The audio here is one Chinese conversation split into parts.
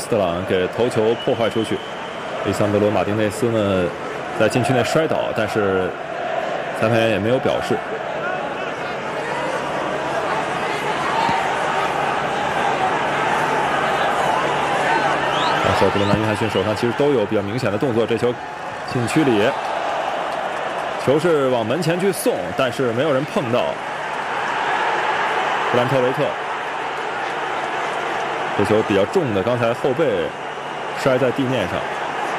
斯特朗给头球破坏出去。里桑德罗·马丁内斯呢，在禁区内摔倒，但是裁判员也没有表示。和布伦南·约翰逊手上其实都有比较明显的动作。这球禁区里，球是往门前去送，但是没有人碰到。布兰特维特，这球比较重的，刚才后背摔在地面上。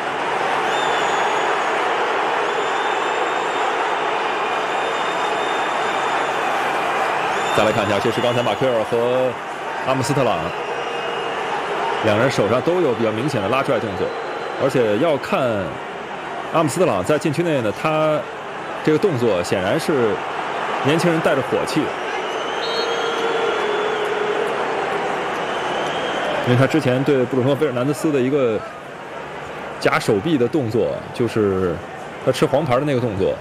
再来看一下，这是刚才马奎尔和阿姆斯特朗两人手上都有比较明显的拉拽动作，而且要看阿姆斯特朗在禁区内呢，他这个动作显然是年轻人带着火气的，因为他之前对布鲁诺·费尔南德斯的一个夹手臂的动作，就是他吃黄牌的那个动作，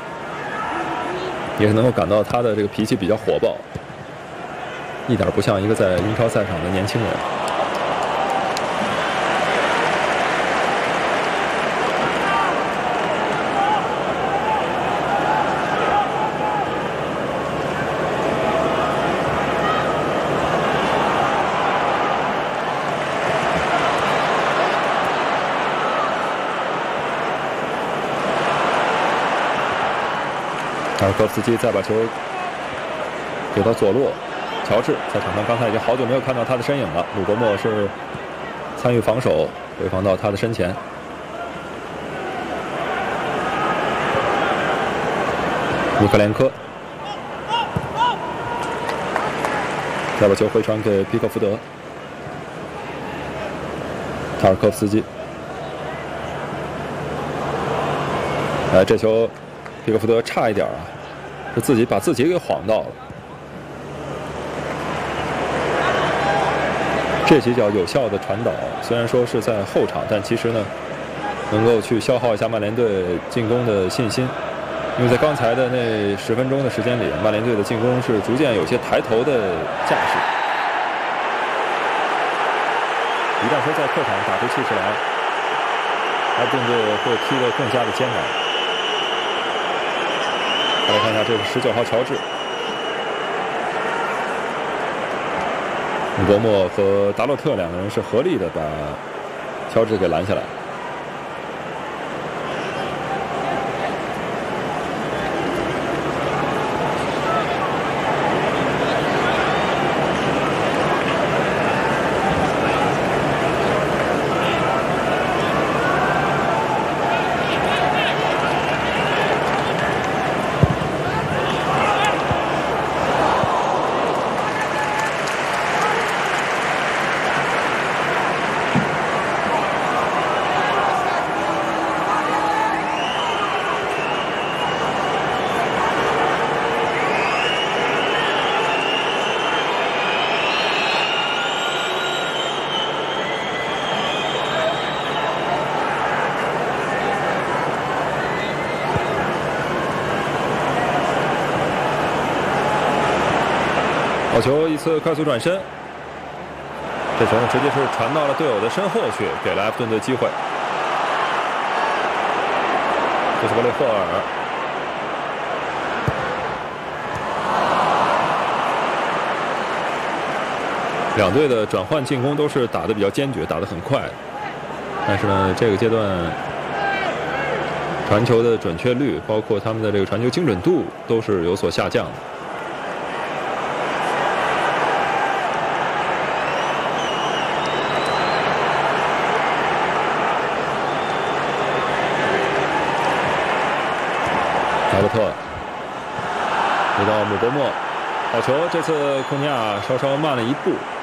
也是能够感到他的这个脾气比较火爆，一点不像一个在英超赛场的年轻人。塔尔科夫斯基再把球给到左路，乔治在场上刚才已经好久没有看到他的身影了。鲁伯莫是参与防守，回防到他的身前。米克连科再把球回传给皮克福德，塔尔科夫斯基，这球皮克福德差一点啊，是自己把自己给晃到了。这几脚有效的传导，虽然说是在后场，但其实呢，能够去消耗一下曼联队进攻的信心。因为在刚才的那10分钟的时间里，曼联队的进攻是逐渐有些抬头的架势。一旦说在客场打出气势来，埃弗顿队会踢得更加的艰难。来看一下，这是19号乔治，姆伯莫和达洛特两个人是合力的把乔治给拦下来。好球，一次快速转身，这球直接是传到了队友的身后去，给了埃弗顿的机会。这是格雷霍尔，两队的转换进攻都是打得比较坚决，打得很快，但是呢，这个阶段传球的准确率，包括他们的这个传球精准度都是有所下降的。达洛特回到姆伯莫，好球！这次库尼亚稍稍慢了一步。